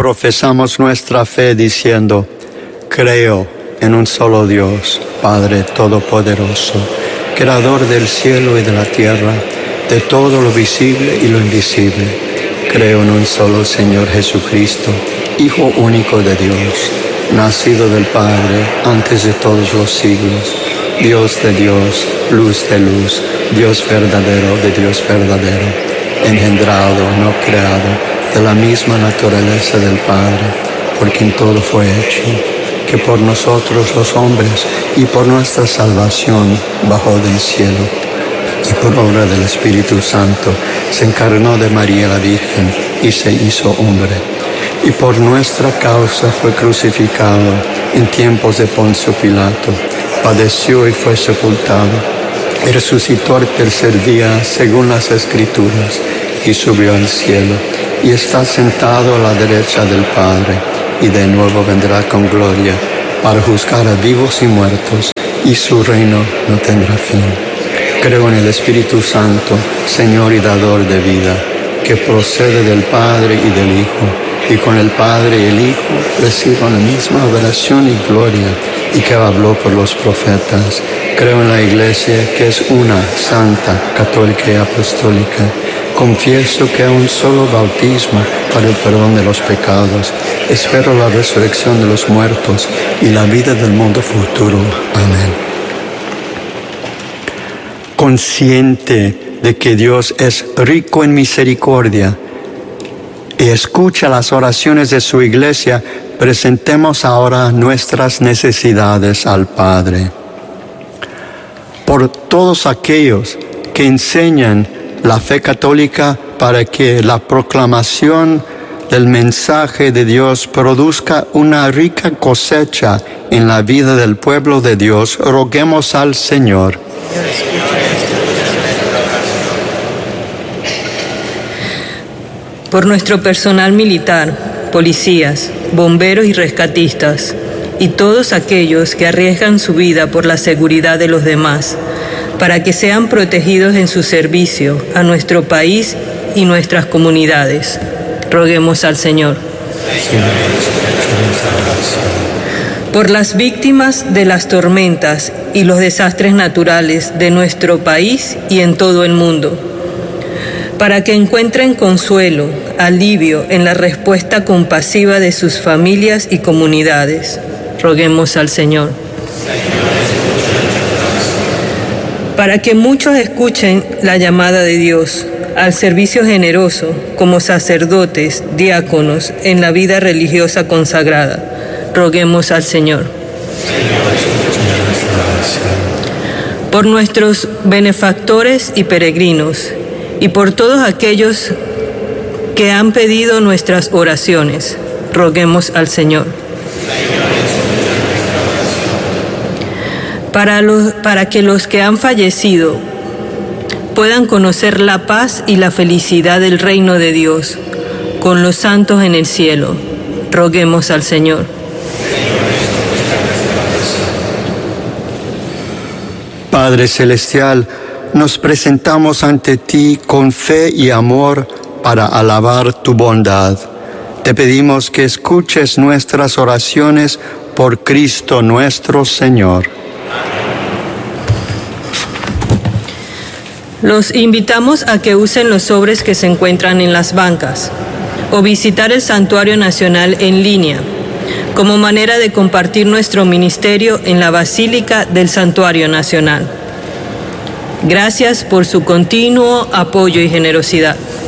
profesamos nuestra fe diciendo: creo en un solo Dios, Padre Todopoderoso, Creador del cielo y de la tierra, de todo lo visible y lo invisible. Creo en un solo Señor Jesucristo, Hijo único de Dios, nacido del Padre antes de todos los siglos, Dios de Dios, luz de luz, Dios verdadero de Dios verdadero, engendrado, no creado, de la misma naturaleza del Padre, por quien todo fue hecho, que por nosotros los hombres y por nuestra salvación bajó del cielo, y por obra del Espíritu Santo se encarnó de María la Virgen y se hizo hombre, y por nuestra causa fue crucificado en tiempos de Poncio Pilato, padeció y fue sepultado, y resucitó al tercer día según las Escrituras, y subió al cielo, y está sentado a la derecha del Padre, y de nuevo vendrá con gloria para juzgar a vivos y muertos, y su reino no tendrá fin. Creo en el Espíritu Santo, Señor y dador de vida, que procede del Padre y del Hijo, y con el Padre y el Hijo reciban la misma adoración y gloria, y que habló por los profetas. Creo en la Iglesia, que es una, santa, católica y apostólica. Confieso que hay un solo bautismo para el perdón de los pecados. Espero la resurrección de los muertos y la vida del mundo futuro. Amén. Consciente de que Dios es rico en misericordia y escucha las oraciones de su Iglesia, presentemos ahora nuestras necesidades al Padre. Por todos aquellos que enseñan la fe católica para que la proclamación del mensaje de Dios produzca una rica cosecha en la vida del pueblo de Dios, roguemos al Señor. Por nuestro personal militar, policías, bomberos y rescatistas, y todos aquellos que arriesgan su vida por la seguridad de los demás, para que sean protegidos en su servicio a nuestro país y nuestras comunidades. Roguemos al Señor. Por las víctimas de las tormentas y los desastres naturales de nuestro país y en todo el mundo, para que encuentren consuelo, alivio en la respuesta compasiva de sus familias y comunidades. Roguemos al Señor. Para que muchos escuchen la llamada de Dios al servicio generoso como sacerdotes, diáconos en la vida religiosa consagrada. Roguemos al Señor. Por nuestros benefactores y peregrinos, y por todos aquellos que han pedido nuestras oraciones, roguemos al Señor. Para que los que han fallecido puedan conocer la paz y la felicidad del reino de Dios con los santos en el cielo, roguemos al Señor. Padre Celestial, nos presentamos ante ti con fe y amor para alabar tu bondad. Te pedimos que escuches nuestras oraciones por Cristo nuestro Señor. Los invitamos a que usen los sobres que se encuentran en las bancas o visitar el Santuario Nacional en línea como manera de compartir nuestro ministerio en la Basílica del Santuario Nacional. Gracias por su continuo apoyo y generosidad.